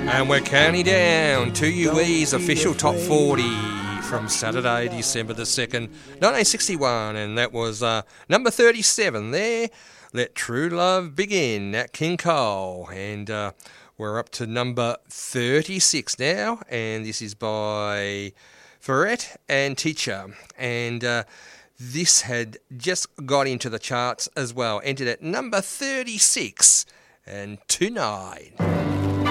And we're counting down to UE's official top 40 from Saturday, December the 2nd, 1961. And that was number 37 there, Let True Love Begin, Nat King Cole. And we're up to number 36 now, and this is by Ferret and Teacher. And this had just got into the charts as well, entered at number 36, and Tonight.